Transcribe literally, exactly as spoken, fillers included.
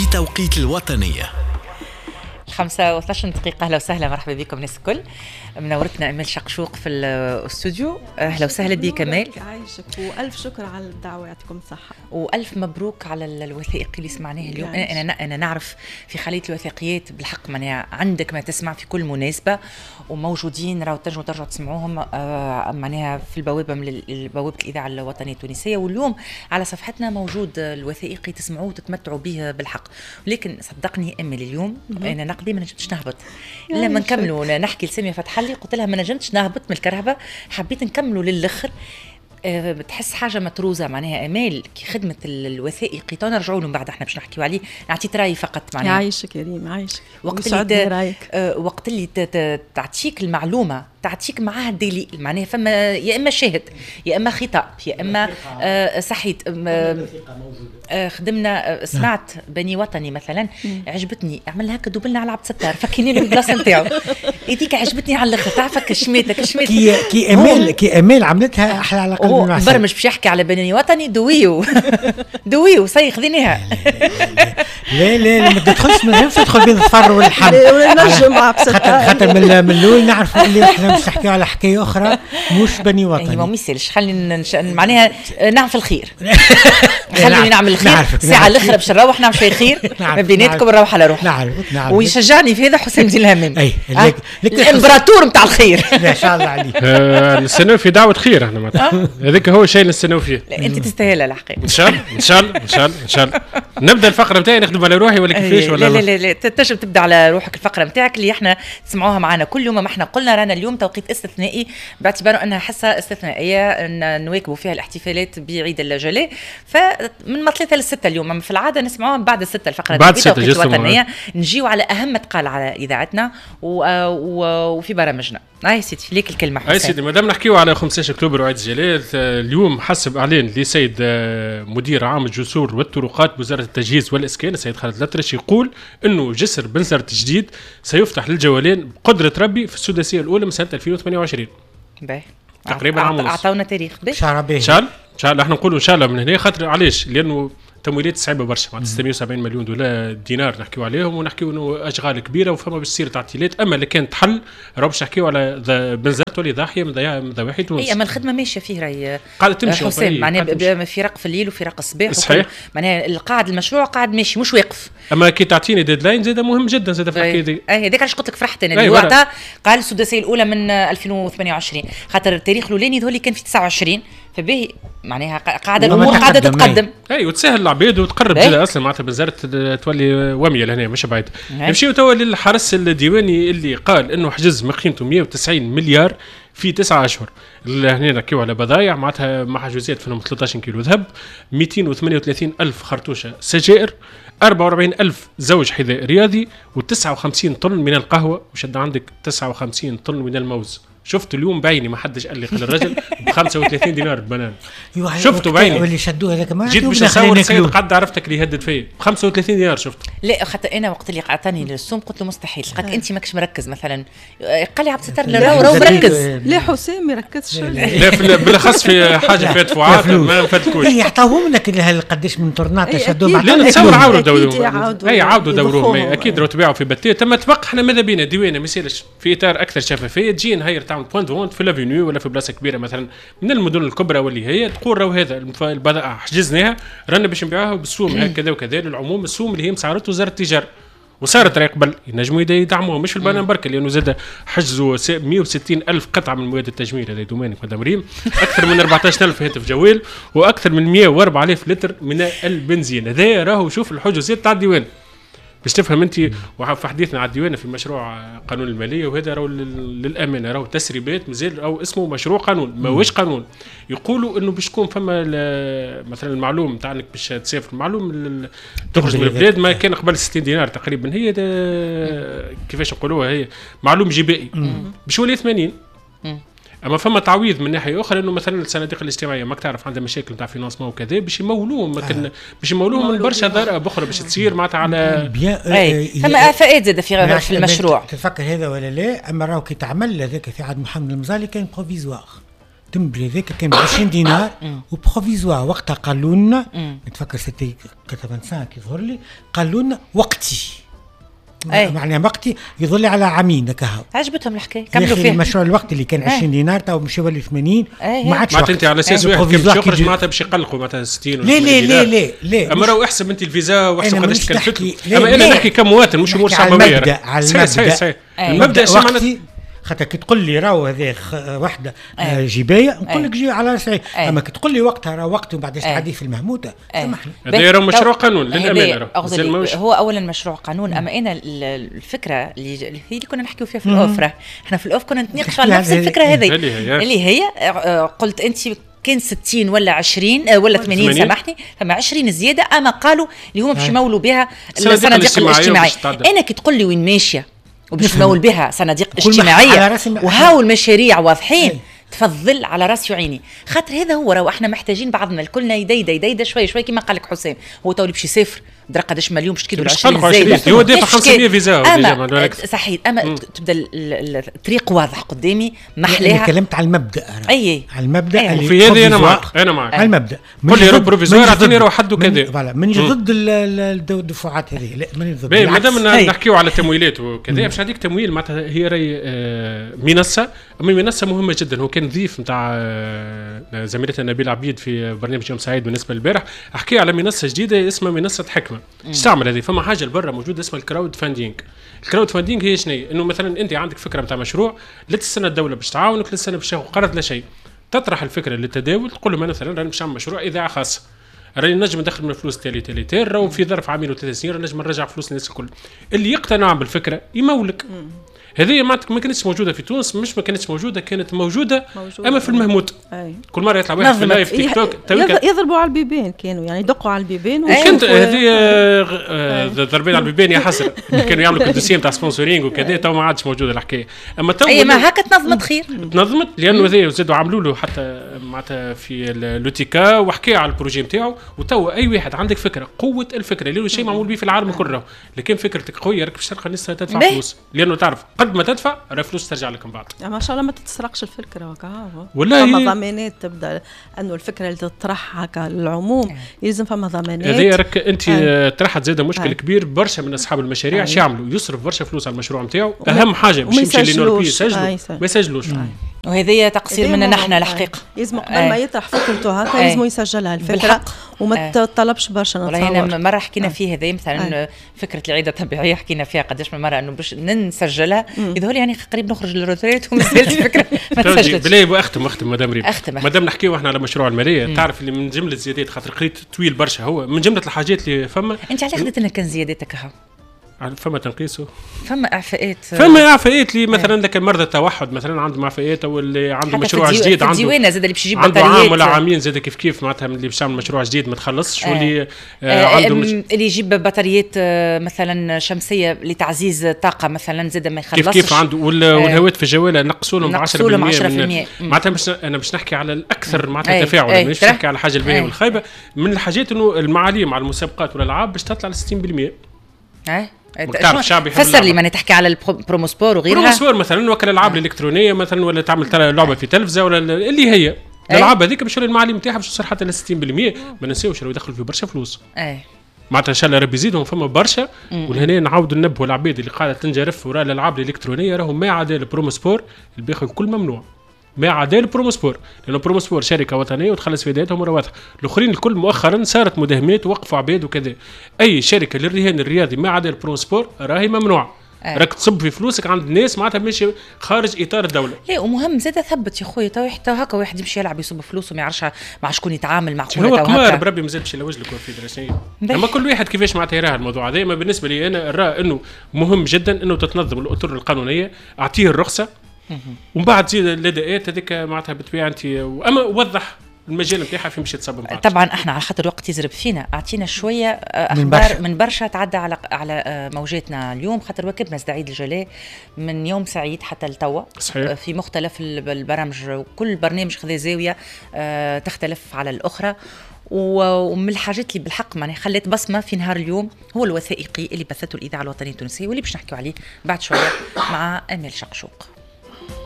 بتوقيت الوطنية. خمسة واثناش دقيقة. أهلا وسهلا، مرحبا بكم ناس الكل. منورتنا أمال شقشوق في الاستوديو. أهلا وسهلا بك أمال. عايشك وألف شكر على الدعوة، يعطيكم الصحة. وألف مبروك على الوثائق اللي سمعناها اليوم. أنا أنا أنا نعرف في خلية الوثائقيات بالحق معناها عندك ما تسمع في كل مناسبة، وموجودين راهو تنجموا ترجعوا تسمعوهم آه معناها في البوابة من بوابة الإذاعة الوطنية التونسية، واليوم على صفحتنا موجود الوثائقي تسمعوه وتتمتعوا به بالحق. ولكن صدقني أمل اليوم أنا نقضي ما نجمتش نهبط لما نكملوا. نحكي لسامية فتح الله قلت لها ما نجمتش نهبط من الكرهبة، حبيت نكملوا للآخر. أه بتحس حاجه متروزه معناها امال كي خدمه الوثائقي تو نرجعوا لهم بعد، احنا باش نحكيوا عليه. نعطيت رايي فقط معناها. يعيشك كريم، عايشك. وقت اللي رايك أه وقت اللي تعطيك المعلومه تعطيك معاها الدليل معناها، فما يا اما شاهد يا اما خطاب يا اما أه صحيت أه خدمنا. سمعت بني وطني مثلا عجبتني، عملنا هكا دوبلنا على عبد الستار فكيني له البلاصه نتاعو هذيك عجبتني على الاخر. تعرفك شميتك كشميت كي كي امال كي امال عملتها احلى على قلب المعسل. برمج باش يحكي على بني وطني دويو دويو صي خذيناها. لا لا ما تدخلش، ما نفسي تدخل بين الفر والحم ونجم عبد الستار. خاطر من الاول نعرفوا اللي احنا مش نحكيو على حكايه اخرى مش بني وطني. ما يسالش، خلينا معناها نعمل في الخير. خليني نعمل الخير ساعه الاخرى باش نروح نعمل شويه خير ما بيناتكم، نروح على روح. نعرف نعرف. ويشجعني في هذا حسين الدين الهمام، اي الامبراطور نتاع الخير. ما شاء الله عليك. نستناو في دعوه خير احنا معناتها، هذاك هو الشيء اللي نستناو فيه. انت تستاهلها الحقيقه. ان شاء الله ان شاء الله ان شاء الله ان شاء الله. نبدا الفقره نتاعي نخدم على روحي ولا كيفاش ولا لا لا لا تنجم تبدا على روحك الفقره نتاعك اللي احنا تسمعوها معنا كل يوم. ما احنا قلنا رانا اليوم توقيت استثنائي باعتباره انها حصه استثنائيه نواكبوا فيها الاحتفالات بعيد الجلاء، فمن ثلاثة لستة اليوم. في العاده نسمعوها بعد الستة الفقره بعد التوقيت الوطنيه، نجيو على اهم ما تقال على اذاعتنا وفي برامجنا. هاي سيدي ليك الكلمه حسين. هاي سيدي مادام نحكيو على خمسة اكتوبر وعيد الجلاء، اليوم حسب اعلان لسيد مدير عام الجسور والطرقات بوزاره التجهيز والاسكان السيد خالد الأطرش، يقول انه جسر بنزرت جديد سيفتح للجولان بقدره ربي في السداسيه الاولى من سنه ألفين وثمانية وعشرين. باهي تقريبا عام ونص. اعطونا تاريخ ان شاء الله. ان شاء الله ان شاء الله احنا نقولوا ان شاء الله من هنا. خاطر علاش؟ لانه تمويلات صعيبه برشا، معناتها ستمائة وسبعين مليون دولار دينار نحكيو عليهم، ونحكيو انه اشغال كبيره وفما باش تصير تعطيلات. اما اللي كانت حل راه باش نحكيو على بنزرت ولي ضاحيه من ضواحي تونس. اي اما الخدمه ماشيه فيه راهي قاعده تمشي حسين معناها فرق في الليل وفرق الصباح. صحيح. معناها القاعد المشروع قاعد ماشي مش واقف. اما كي تعطيني ديدلاين زاد مهم جدا زاد في الحكايه دي. اي هذاك علاش قلت لك فرحت انا اللي وقتها قال السداسيه الاولى من ألفين وثمانية وعشرين، خاطر التاريخ الاولاني ذولي كان في تسعة وعشرين، فباهي معناها قاعده الامور قاعده تتقدم. اي وتسهل العباد وتقرب جدا اصلا معناتها بنزرت تولي وميه لهنا مش بعيد. نمشيو توا للحرس الديواني اللي قال انه حجز ما قيمته مائة وتسعين مليار في تسعة اشهر. هنا نحكيو على بضايع معناتها محجوزات فيهم ثلاثة عشر كيلو ذهب، مئتين وثمانية وثلاثين ألف خرطوشه سجائر، أربعة وأربعين ألف زوج حذاء رياضي، وتسعة وخمسين طن من القهوه، وشد عندك تسعة وخمسين طن من الموز. شفت اليوم بعيني ما حدش قال لي قال الرجل ب خمسة وثلاثين دينار البنان. شفته بعيني واللي شدوه هذاك ما جيت باش نصور سيد قد عرفتك اللي يهدد فيا ب خمسة وثلاثين دينار. شفت لا خاطر انا وقت اللي قعدتني للسوم قلت له مستحيل، قالت انت ماكش مركز مثلا. قال لي عبد الستار راهو راهو مركز. لا حسين ما يركزش. لا بالاخص في حاجه فيها دفعات ما نفدكوش. اي يعطاوهم لك قداش من طرنات شدوه مع. لا نتصور عاودوا دورهم. اي عاودوا دورهم اكيد راهو تباعوا في بتات. تم تبقى احنا ماذا بينا ديوانه ما يصيرش في اطار اكثر شفافيه. تجي نهاير تعمل بوينت فونت في لافينيو ولا في بلاصه كبيره مثلا من المدن الكبرى واللي هي تقول راهو هذا البضائع حجزناها رانا باش نبيعوها بالسوم هكذا وكذا للعموم. السوم اللي هي مسعرته وزاره التجاره وصارت راهي قبل ينجموا يدعموها مش في البنان برك، لانه زاد حجزوا مائة وستين ألف قطعه من مواد التجميل. هذا دومانك مدام ريم، اكثر من أربعة عشر ألف هاتف جوال، واكثر من مائة وأربعة آلاف لتر من البنزين. هذا راهو شوف الحجوزات تاع الديوان باش تفهم انت. وفي حديثنا على الديوان في مشروع قانون الماليه، وهذا راهو للامانه راهو تسريبات مازال او اسمه مشروع قانون ماهوش قانون. يقولوا انه باش تكون فما مثلا المعلوم تاعك باش تسافر المعلوم تخرج من البلاد ما كان قبل ستين دينار تقريبا، هي كيفاش نقولوها هي معلوم جبائي باش يولي ثمانين. اما فما تعويض من ناحيه اخرى انه مثلا الصناديق الاجتماعيه ماك تعرف عندها مشاكل تاع فينانسمون وكذا باش يمولوهم ممكن باش يمولوهم من برشا ضرائب اخرى باش تصير معناتها على اي فما فائده في في المشروع. تفكر هذا ولا لا؟ اما راهو كي تعمل هذاك في عهد محمد المزالي كان بروفيزوار التمبري هذاك كان ب عشرين دينار وبروفيزوار. وقتها قالوا لنا نتفكر سيتي خمسة وثمانين يظهر لي، قالوا لنا وقتي معناها وقتي يظل على عامين هكا. عجبتهم الحكايه كملوا فيها. المشروع الوقت اللي كان عشرين دينار تو مشى يولي ثمانين ما عادش. معناتها انت على اساس واحد كيف يخرج معناتها باش يقلقوا معناتها ستين لا لا لا لا لا. اما راهو احسب انت الفيزا واحسب قداش تكلفتك. اما انا نحكي كمواطن مش امور شعبويه. صحيح صحيح المبدا وقتي. خاطر كي تقول لي راهو هذا وحده جبايه نقول لك جي على راسي، اما كي تقول لي وقتها راه وقت ومن بعد تحدي في المهموته سامحني. هذا راه مشروع قانون للامانه. هو اولا مشروع قانون، اما انا الفكره اللي هي اللي كنا نحكيو فيها في الاوفره، احنا في الاوف كنا نتناقشوا على نفس الفكره هذه اللي هي قلت انت كان ستين ولا عشرين ولا ثمانين سامحني، فما عشرين زياده، اما قالوا اللي هم باش يمولوا بها الصناديق الاجتماعيه. انا كي تقول لي وين ماشيه وباش نمول بها صناديق اجتماعيه وهاو المشاريع واضحين، تفضل على راسي وعيني. خاطر هذا هو راهو احنا محتاجين بعضنا الكلنا يديدا يديدا شوي شوي كما قال لك حسام. هو تو اللي باش يسافر درا قداش مليون باش تكيدوا عشرين زايده هو دافع خمسمية فيزا أما صحيح. اما م. تبدا الطريق واضح قدامي محلاها. كلمت على المبدا اي على المبدا أيه. اللي في هذه انا معك انا معك على المبدا قول لي رو بروفيزوار اعطيني رو حد وكذا. فوالا مانيش ضد الدفعات هذه، لا مانيش ضد. ما دام نحكيو على التمويلات وكذا باش نعطيك تمويل معناتها هي راهي منصه، اما منصه مهمه جدا. هو كان ضيف نتاع زميلتنا نبيل عبيد في برنامج يوم سعيد بالنسبه للبارح، احكي على منصه جديده اسمها منصه حكمه. ايش تعمل هذه؟ فما حاجه لبرا موجوده اسمها الكراود فاندينغ. الكراود فاندينغ هي شنو؟ انه مثلا انت عندك فكره نتاع مشروع، لا تستنى الدوله باش تعاونك، لا تستنى باش تاخذ قرض لا شيء، تطرح الفكره للتداول، تقول له مثلا راني باش نعمل مشروع اذاعه خاصه، راني نجم ندخل من الفلوس تالي تالي تالي، راهو في ظرف عامين وثلاث سنين نجم نرجع فلوس الناس الكل. اللي يقتنع بالفكره يمولك. هذه ما ما كانتش موجوده في تونس، مش ما كانتش موجوده، كانت موجوده, موجودة. اما في المهموت أي. كل مره يطلع واحد في لايف تيك توك يضربوا على البيبان، كانوا يعني يدقوا على البيبان. وكنت هذه ضربين على البيبان يا حسره. كانوا يعملوا كدوسيه نتاع سبونسورينغ وكذا، تو ما عادش موجوده الحكايه. اما تو اي ما هكا تنظمت خير، تنظمت لانه هذا زادوا عملوا له حتى معناتها في لوتيكا وحكى على البروجي نتاعو. وتو اي واحد عندك فكره، قوه الفكره اللي هو شيء معمول به في العالم كله، لكن فكرتك قويه راك باش تلقى الناس تدفع فلوس، لانه تعرف قد ما تدفع فلوس ترجع لك من بعد. ما شاء الله ما تتسرقش الفكره هكا. والله فما ضمانات تبدا انه الفكره اللي تطرح هكا للعموم يلزم فما ضمانات. هذه راك انت طرحت زاده مشكل كبير. برشا من اصحاب المشاريع شو يعملوا؟ يصرف برشا فلوس على المشروع نتاعو. اهم حاجه باش يمشي للنوربي يسجلوا ما يسجلوش. وهذه تقصير منا نحن الحقيقه. لازم قبل ما يطرح فكرته هكا لازم يسجلها الفكره وما تطلبش برشا. والله هنا مره حكينا فيه هذا مثلا فكره العياده الطبيعيه، حكينا فيها قداش من مره انه باش نسجلها يظهر لي يعني قريب نخرج للروتريت ومازالت الفكره ما تسجلتش. بلاي اختم اختم مدام ريم، اختم مادام نحكيو احنا على مشروع الماليه. تعرف اللي من جمله زيادات، خاطر قريت طويل برشا، هو من جمله الحاجات اللي فما. انت علاش خديت لنا كان زياداتك هاو؟ فما تنقيسه، فما اعفاءات، فما اعفاءات اللي مثلا لك مرضى التوحد مثلا عنده اعفاءات، او اللي عنده مشروع جديد عنده ديوانه زاد اللي باش يجيب بطاريات، عنده عام ولا عامين زاد كيف كيف معناتها اللي باش يعمل مشروع جديد ما تخلصش. آه. واللي آه عنده مش... اللي يجيب بطاريات آه مثلا شمسيه لتعزيز الطاقه مثلا زاد ما يخلصش كيف كيف عنده. والهواتف الجواله نقصوا لهم عشرة بالمئة. معناتها مش انا باش نحكي على الاكثر معناتها تفاعل، مش نحكي على الحاجه الباهيه والخايبه. من الحاجات انه المعاليم على المسابقات والالعاب باش تطلع ل ستين بالمئة. اه شعبي. فسر لي ماني تحكي على البروموسبور وغيرها. بروموسبور مثلا وكل الالعاب آه. الالكترونيه مثلا، ولا تعمل لعبه في تلفزه ولا اللي هي الالعاب هذيك باش المعالم نتاعها باش تصير حتى ل ستين بالمئة. ما ننساوش راهو يدخلوا في برشا فلوس. اي معناتها ان شاء الله ربي يزيدهم فما برشا. ولهنا نعاودوا ننبهوا العباد اللي قاعده تنجرف وراء الالعاب الالكترونيه، راهو ما عدا البروموسبور اللي بياخذ كل ممنوع، ما عدا البروموسبور، لانه البروموسبور شركه وطنيه وتخلص في يداتهم مره واضحه. الاخرين الكل مؤخرا صارت مداهمات ووقفوا عباد وكذا. اي شركه للرهان الرياضي ما عدا البروموسبور راهي ممنوع. أه. راك تصب في فلوسك عند الناس معناتها ماشي خارج اطار الدوله. لا ومهم زاد ثبت يا خويا، تو حتى هكا واحد يمشي يلعب يصب فلوسه ما يعرفش مع شكون يتعامل مع هو قمار بربي مازال باش يلوج لك الفيدراسيون. اما كل واحد كيفاش معناتها يراه الموضوع هذا. ما بالنسبه لي انا نرى انه مهم جدا انه تتنظم الاطر القانونيه، اعطيه الرخصه ومن بعد زيد الاداءات هذيك معناتها بالطبيعه انت. اما وضح المجال نتاعها في مشي تصب بعض. طبعا احنا على خاطر الوقت يزرب فينا، اعطينا شويه اخبار من, من برشا تعدى على على موجاتنا اليوم، خاطر واكبنا سعيد الجلاء من يوم سعيد حتى لتوا في مختلف البرامج، وكل برنامج خذا زاويه تختلف على الاخرى. ومن الحاجات اللي بالحق معناها خلت بصمه في نهار اليوم هو الوثائقي اللي بثته الاذاعه الوطنيه التونسيه، واللي باش نحكيو عليه بعد شويه مع امال شقشوق.